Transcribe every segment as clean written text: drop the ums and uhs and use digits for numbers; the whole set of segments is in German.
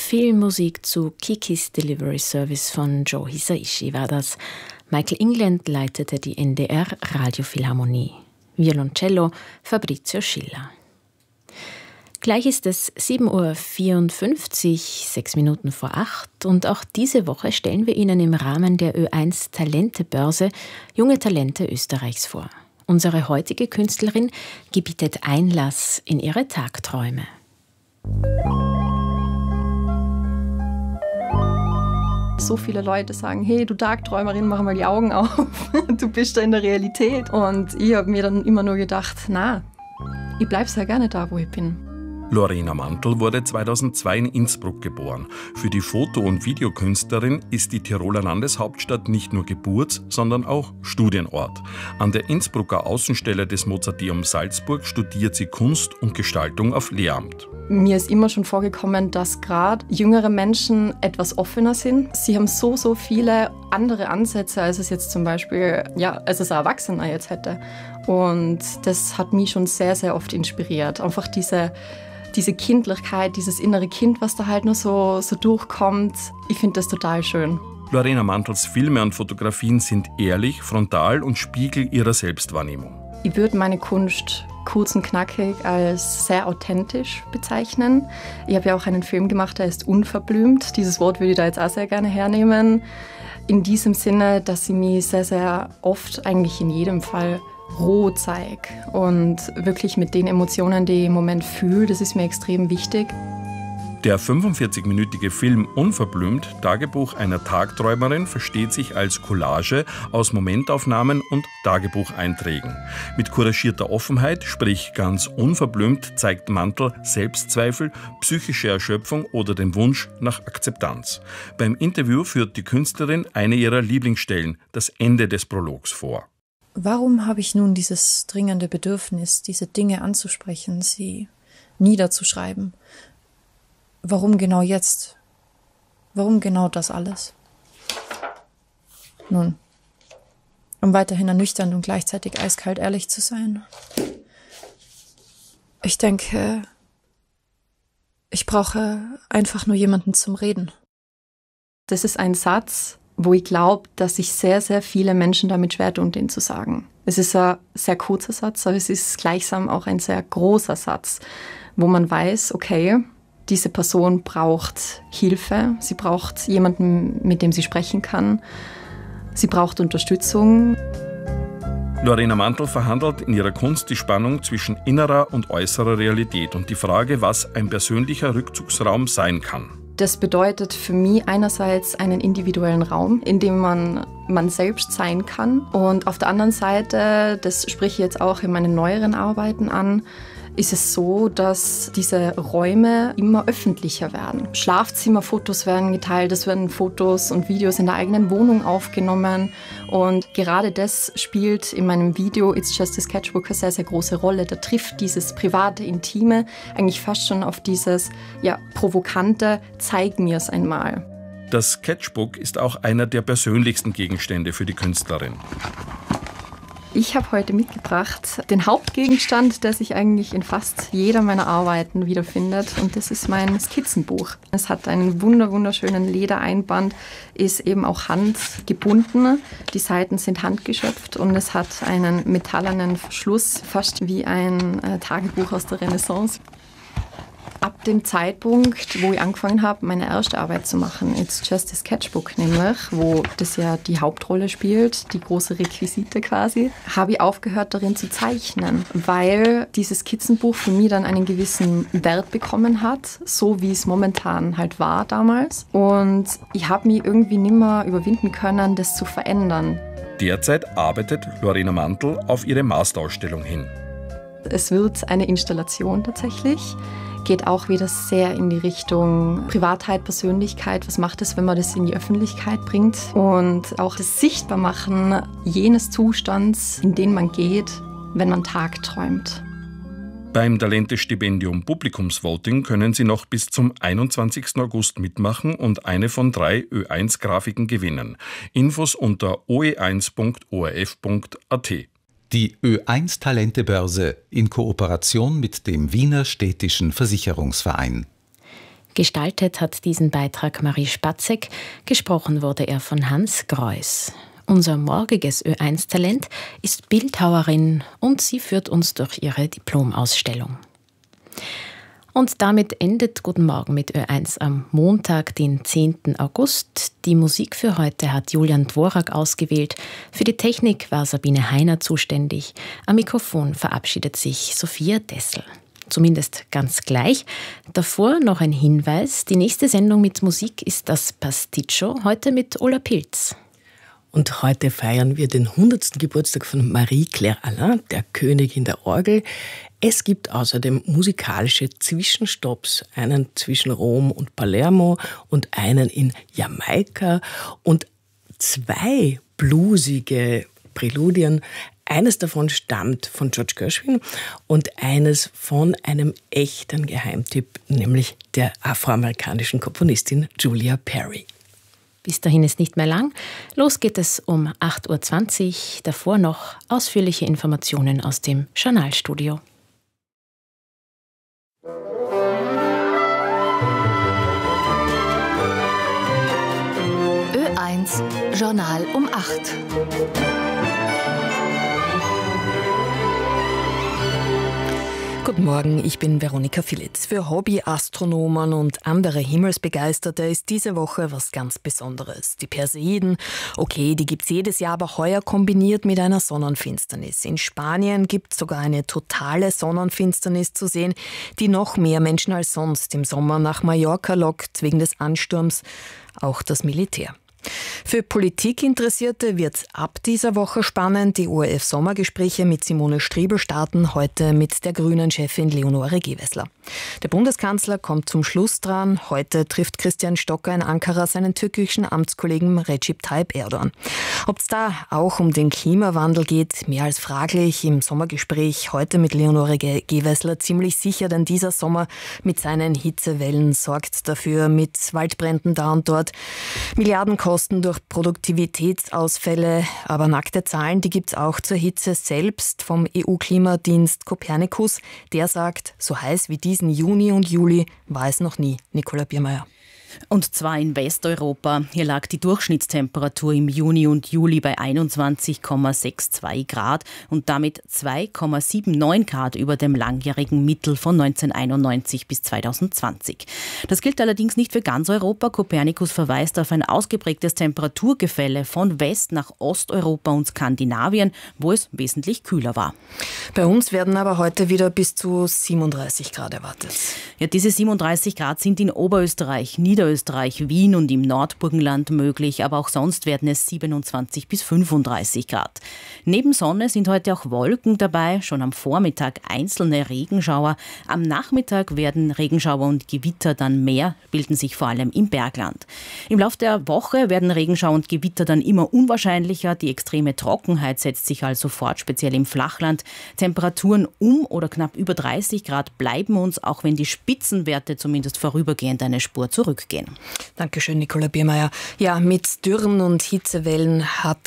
Filmmusik zu Kikis Delivery Service von Joe Hisaishi war das. Michael England leitete die NDR Radiophilharmonie. Violoncello Fabrizio Schiller. Gleich ist es 7:54 Uhr, 6 Minuten vor 8, und auch diese Woche stellen wir Ihnen im Rahmen der Ö1 Talentebörse junge Talente Österreichs vor. Unsere heutige Künstlerin gebietet Einlass in ihre Tagträume. So viele Leute sagen, hey, du Tagträumerin, mach mal die Augen auf, du bist da in der Realität. Und ich habe mir dann immer nur gedacht, na, ich bleib sehr gerne da, wo ich bin. Lorena Mantl wurde 2002 in Innsbruck geboren. Für die Foto- und Videokünstlerin ist die Tiroler Landeshauptstadt nicht nur Geburts-, sondern auch Studienort. An der Innsbrucker Außenstelle des Mozarteum Salzburg studiert sie Kunst und Gestaltung auf Lehramt. Mir ist immer schon vorgekommen, dass gerade jüngere Menschen etwas offener sind. Sie haben so viele andere Ansätze, als es jetzt zum Beispiel, als es ein Erwachsener jetzt hätte. Und das hat mich schon sehr, sehr oft inspiriert. Einfach diese Kindlichkeit, dieses innere Kind, was da halt nur so durchkommt. Ich finde das total schön. Lorena Mantls Filme und Fotografien sind ehrlich, frontal und Spiegel ihrer Selbstwahrnehmung. Ich würde meine Kunst kurz und knackig als sehr authentisch bezeichnen. Ich habe ja auch einen Film gemacht, der ist unverblümt. Dieses Wort würde ich da jetzt auch sehr gerne hernehmen. In diesem Sinne, dass ich mich sehr, sehr oft, eigentlich in jedem Fall, roh zeige und wirklich mit den Emotionen, die ich im Moment fühle, das ist mir extrem wichtig. Der 45-minütige Film Unverblümt, Tagebuch einer Tagträumerin, versteht sich als Collage aus Momentaufnahmen und Tagebucheinträgen. Mit couragierter Offenheit, sprich ganz unverblümt, zeigt Mantl Selbstzweifel, psychische Erschöpfung oder den Wunsch nach Akzeptanz. Beim Interview führt die Künstlerin eine ihrer Lieblingsstellen, das Ende des Prologs, vor. Warum habe ich nun dieses dringende Bedürfnis, diese Dinge anzusprechen, sie niederzuschreiben? Warum genau jetzt? Warum genau das alles? Nun, um weiterhin ernüchternd und gleichzeitig eiskalt ehrlich zu sein. Ich denke, ich brauche einfach nur jemanden zum Reden. Das ist ein Satz, wo ich glaube, dass sich sehr, sehr viele Menschen damit schwer tun, den zu sagen. Es ist ein sehr kurzer Satz, aber es ist gleichsam auch ein sehr großer Satz, wo man weiß, okay, diese Person braucht Hilfe, sie braucht jemanden, mit dem sie sprechen kann, sie braucht Unterstützung. Lorena Mantl verhandelt in ihrer Kunst die Spannung zwischen innerer und äußerer Realität und die Frage, was ein persönlicher Rückzugsraum sein kann. Das bedeutet für mich einerseits einen individuellen Raum, in dem man selbst sein kann. Und auf der anderen Seite, das spreche ich jetzt auch in meinen neueren Arbeiten an, ist es so, dass diese Räume immer öffentlicher werden. Schlafzimmerfotos werden geteilt, es werden Fotos und Videos in der eigenen Wohnung aufgenommen. Und gerade das spielt in meinem Video It's Just a Sketchbook eine sehr, sehr große Rolle. Da trifft dieses private, intime eigentlich fast schon auf dieses provokante Zeig mir's einmal. Das Sketchbook ist auch einer der persönlichsten Gegenstände für die Künstlerin. Ich habe heute mitgebracht den Hauptgegenstand, der sich eigentlich in fast jeder meiner Arbeiten wiederfindet. Und das ist mein Skizzenbuch. Es hat einen wunderschönen Ledereinband, ist eben auch handgebunden. Die Seiten sind handgeschöpft und es hat einen metallenen Verschluss, fast wie ein Tagebuch aus der Renaissance. Ab dem Zeitpunkt, wo ich angefangen habe, meine erste Arbeit zu machen, It's Just a Sketchbook nämlich, wo das ja die Hauptrolle spielt, die große Requisite quasi, habe ich aufgehört, darin zu zeichnen, weil dieses Skizzenbuch für mich dann einen gewissen Wert bekommen hat, so wie es momentan halt war damals. Und ich habe mich irgendwie nimmer überwinden können, das zu verändern. Derzeit arbeitet Lorena Mantl auf ihre Masterausstellung hin. Es wird eine Installation tatsächlich. Geht auch wieder sehr in die Richtung Privatheit, Persönlichkeit. Was macht es, wenn man das in die Öffentlichkeit bringt? Und auch das Sichtbarmachen jenes Zustands, in den man geht, wenn man tagträumt. Beim Talente-Stipendium Publikumsvoting können Sie noch bis zum 21. August mitmachen und eine von 3 Ö1-Grafiken gewinnen. Infos unter oe1.orf.at. Die Ö1 Talentebörse in Kooperation mit dem Wiener Städtischen Versicherungsverein. Gestaltet hat diesen Beitrag Marie Spatzek, gesprochen wurde er von Hans Greuß. Unser morgiges Ö1-Talent ist Bildhauerin und sie führt uns durch ihre Diplomausstellung. Und damit endet Guten Morgen mit Ö1 am Montag, den 10. August. Die Musik für heute hat Julian Dvorak ausgewählt. Für die Technik war Sabine Heiner zuständig. Am Mikrofon verabschiedet sich Sophia Dessel. Zumindest ganz gleich. Davor noch ein Hinweis. Die nächste Sendung mit Musik ist das Pasticcio, heute mit Ola Pilz. Und heute feiern wir den 100. Geburtstag von Marie-Claire Alain, der Königin der Orgel. Es gibt außerdem musikalische Zwischenstopps, einen zwischen Rom und Palermo und einen in Jamaika und 2 bluesige Präludien. Eines davon stammt von George Gershwin und eines von einem echten Geheimtipp, nämlich der afroamerikanischen Komponistin Julia Perry. Bis dahin ist nicht mehr lang. Los geht es um 8.20 Uhr. Davor noch ausführliche Informationen aus dem Journalstudio. Ö1 Journal um 8. Guten Morgen, ich bin Veronika Filitz. Für Hobbyastronomen und andere Himmelsbegeisterte ist diese Woche was ganz Besonderes. Die Perseiden, okay, die gibt's jedes Jahr, aber heuer kombiniert mit einer Sonnenfinsternis. In Spanien gibt's sogar eine totale Sonnenfinsternis zu sehen, die noch mehr Menschen als sonst im Sommer nach Mallorca lockt, wegen des Ansturms, auch das Militär. Für Politikinteressierte wird's ab dieser Woche spannend. Die ORF-Sommergespräche mit Simone Striebel starten heute mit der Grünen-Chefin Leonore Gewessler. Der Bundeskanzler kommt zum Schluss dran. Heute trifft Christian Stocker in Ankara seinen türkischen Amtskollegen Recep Tayyip Erdogan. Ob's da auch um den Klimawandel geht, mehr als fraglich. Im Sommergespräch heute mit Leonore Gewessler ziemlich sicher, denn dieser Sommer mit seinen Hitzewellen sorgt dafür, mit Waldbränden da und dort, Milliardenkosten durch Produktivitätsausfälle, aber nackte Zahlen, die gibt's auch zur Hitze selbst vom EU-Klimadienst Copernicus. Der sagt, so heiß wie diesen Juni und Juli war es noch nie. Nicola Biermeier. Und zwar in Westeuropa. Hier lag die Durchschnittstemperatur im Juni und Juli bei 21,62 Grad und damit 2,79 Grad über dem langjährigen Mittel von 1991 bis 2020. Das gilt allerdings nicht für ganz Europa. Copernicus verweist auf ein ausgeprägtes Temperaturgefälle von West nach Osteuropa und Skandinavien, wo es wesentlich kühler war. Bei uns werden aber heute wieder bis zu 37 Grad erwartet. Ja, diese 37 Grad sind in Oberösterreich, Niederösterreich, Wien und im Nordburgenland möglich, aber auch sonst werden es 27 bis 35 Grad. Neben Sonne sind heute auch Wolken dabei, schon am Vormittag einzelne Regenschauer. Am Nachmittag werden Regenschauer und Gewitter dann mehr, bilden sich vor allem im Bergland. Im Laufe der Woche werden Regenschauer und Gewitter dann immer unwahrscheinlicher. Die extreme Trockenheit setzt sich also fort, speziell im Flachland. Temperaturen um oder knapp über 30 Grad bleiben uns, auch wenn die Spitzenwerte zumindest vorübergehend eine Spur zurückgehen. Dankeschön, Nicola Biermeier. Ja, mit Dürren und Hitzewellen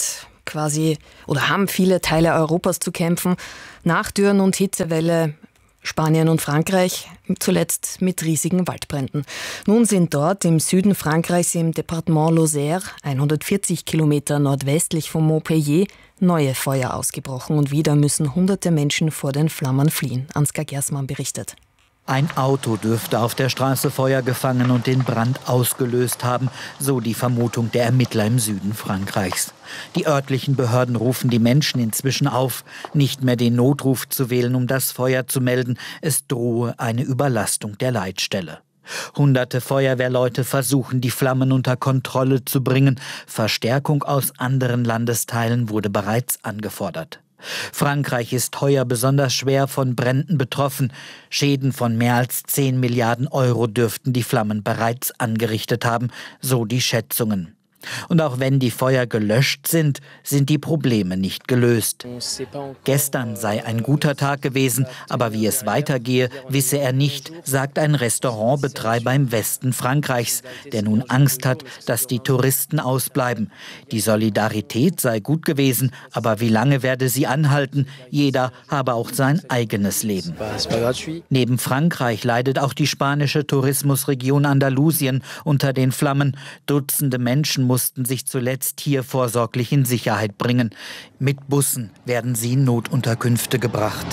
haben viele Teile Europas zu kämpfen. Nach Dürren und Hitzewelle Spanien und Frankreich, zuletzt mit riesigen Waldbränden. Nun sind dort im Süden Frankreichs im Departement Lozère, 140 Kilometer nordwestlich von Montpellier, neue Feuer ausgebrochen und wieder müssen hunderte Menschen vor den Flammen fliehen. Ansgar Gersmann berichtet. Ein Auto dürfte auf der Straße Feuer gefangen und den Brand ausgelöst haben, so die Vermutung der Ermittler im Süden Frankreichs. Die örtlichen Behörden rufen die Menschen inzwischen auf, nicht mehr den Notruf zu wählen, um das Feuer zu melden. Es drohe eine Überlastung der Leitstelle. Hunderte Feuerwehrleute versuchen, die Flammen unter Kontrolle zu bringen. Verstärkung aus anderen Landesteilen wurde bereits angefordert. Frankreich ist heuer besonders schwer von Bränden betroffen. Schäden von mehr als 10 Milliarden Euro dürften die Flammen bereits angerichtet haben, so die Schätzungen. Und auch wenn die Feuer gelöscht sind, sind die Probleme nicht gelöst. Gestern sei ein guter Tag gewesen, aber wie es weitergehe, wisse er nicht, sagt ein Restaurantbetreiber im Westen Frankreichs, der nun Angst hat, dass die Touristen ausbleiben. Die Solidarität sei gut gewesen, aber wie lange werde sie anhalten? Jeder habe auch sein eigenes Leben. Neben Frankreich leidet auch die spanische Tourismusregion Andalusien unter den Flammen. Dutzende Menschen mussten sich zuletzt hier vorsorglich in Sicherheit bringen. Mit Bussen werden sie in Notunterkünfte gebracht.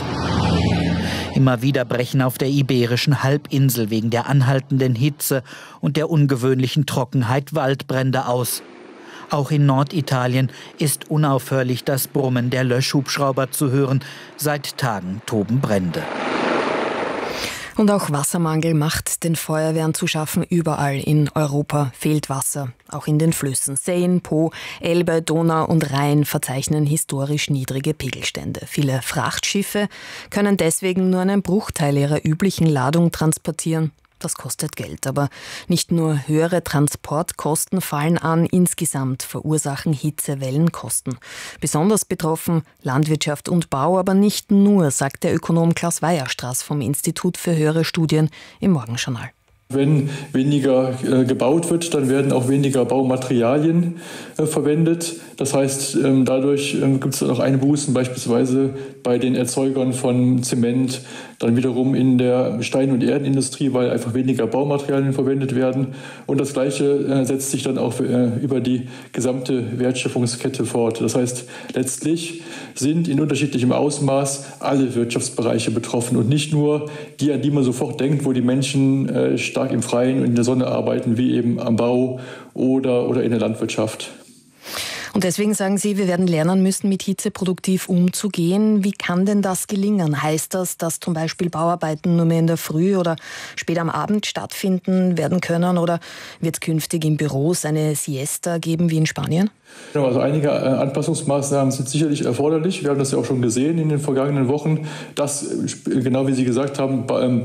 Immer wieder brechen auf der iberischen Halbinsel wegen der anhaltenden Hitze und der ungewöhnlichen Trockenheit Waldbrände aus. Auch in Norditalien ist unaufhörlich das Brummen der Löschhubschrauber zu hören. Seit Tagen toben Brände. Und auch Wassermangel macht den Feuerwehren zu schaffen. Überall in Europa fehlt Wasser. Auch in den Flüssen Seine, Po, Elbe, Donau und Rhein verzeichnen historisch niedrige Pegelstände. Viele Frachtschiffe können deswegen nur einen Bruchteil ihrer üblichen Ladung transportieren. Das kostet Geld, aber nicht nur höhere Transportkosten fallen an, insgesamt verursachen Hitzewellen Kosten. Besonders betroffen Landwirtschaft und Bau, aber nicht nur, sagt der Ökonom Klaus Weierstraß vom Institut für höhere Studien im Morgenjournal. Wenn weniger gebaut wird, dann werden auch weniger Baumaterialien verwendet. Das heißt, dadurch gibt es auch Einbußen, beispielsweise bei den Erzeugern von Zement, dann wiederum in der Stein- und Erdenindustrie, weil einfach weniger Baumaterialien verwendet werden. Und das Gleiche setzt sich dann auch über die gesamte Wertschöpfungskette fort. Das heißt, letztlich sind in unterschiedlichem Ausmaß alle Wirtschaftsbereiche betroffen und nicht nur die, an die man sofort denkt, wo die Menschen stark im Freien und in der Sonne arbeiten, wie eben am Bau oder in der Landwirtschaft. Und deswegen sagen Sie, wir werden lernen müssen, mit Hitze produktiv umzugehen. Wie kann denn das gelingen? Heißt das, dass zum Beispiel Bauarbeiten nur mehr in der Früh oder spät am Abend stattfinden werden können? Oder wird es künftig in Büros eine Siesta geben wie in Spanien? Also einige Anpassungsmaßnahmen sind sicherlich erforderlich. Wir haben das ja auch schon gesehen in den vergangenen Wochen, dass, genau wie Sie gesagt haben,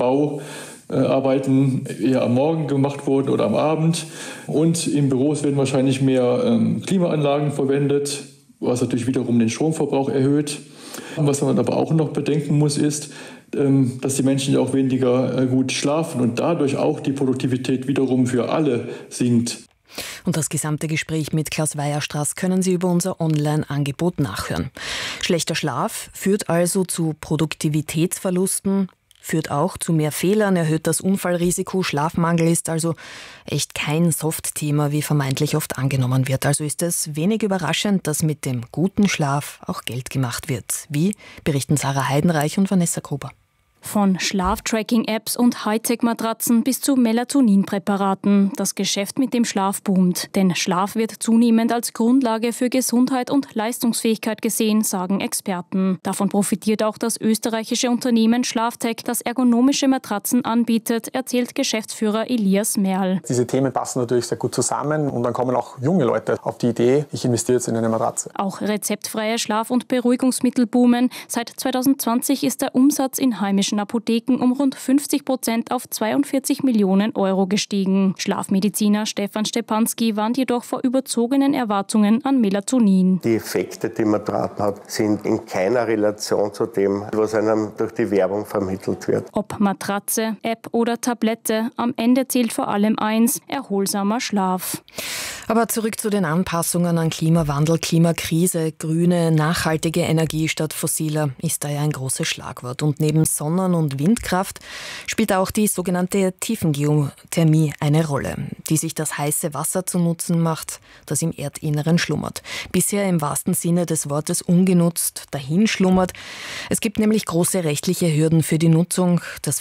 Bauarbeiten eher am Morgen gemacht wurden oder am Abend. Und in Büros werden wahrscheinlich mehr Klimaanlagen verwendet, was natürlich wiederum den Stromverbrauch erhöht. Was man aber auch noch bedenken muss, ist, dass die Menschen ja auch weniger gut schlafen und dadurch auch die Produktivität wiederum für alle sinkt. Und das gesamte Gespräch mit Klaus Weierstraß können Sie über unser Online-Angebot nachhören. Schlechter Schlaf führt also zu Produktivitätsverlusten, führt auch zu mehr Fehlern, erhöht das Unfallrisiko. Schlafmangel ist also echt kein Soft-Thema, wie vermeintlich oft angenommen wird. Also ist es wenig überraschend, dass mit dem guten Schlaf auch Geld gemacht wird. Wie berichten Sarah Heidenreich und Vanessa Gruber. Von Schlaftracking-Apps und Hightech-Matratzen bis zu Melatoninpräparaten. Das Geschäft mit dem Schlaf boomt. Denn Schlaf wird zunehmend als Grundlage für Gesundheit und Leistungsfähigkeit gesehen, sagen Experten. Davon profitiert auch das österreichische Unternehmen Schlaftech, das ergonomische Matratzen anbietet, erzählt Geschäftsführer Elias Merl. Diese Themen passen natürlich sehr gut zusammen und dann kommen auch junge Leute auf die Idee, ich investiere jetzt in eine Matratze. Auch rezeptfreie Schlaf- und Beruhigungsmittel boomen. Seit 2020 ist der Umsatz in heimischen Apotheken um rund 50% auf 42 Millionen Euro gestiegen. Schlafmediziner Stefan Stepanski warnt jedoch vor überzogenen Erwartungen an Melatonin. Die Effekte, die Matratzen hat, sind in keiner Relation zu dem, was einem durch die Werbung vermittelt wird. Ob Matratze, App oder Tablette, am Ende zählt vor allem eins: erholsamer Schlaf. Aber zurück zu den Anpassungen an Klimawandel, Klimakrise. Grüne, nachhaltige Energie statt fossiler ist da ja ein großes Schlagwort. Und neben Sonnen- und Windkraft spielt auch die sogenannte Tiefengeothermie eine Rolle, die sich das heiße Wasser zu Nutzen macht, das im Erdinneren schlummert. Bisher im wahrsten Sinne des Wortes ungenutzt dahin schlummert. Es gibt nämlich große rechtliche Hürden für die Nutzung. Das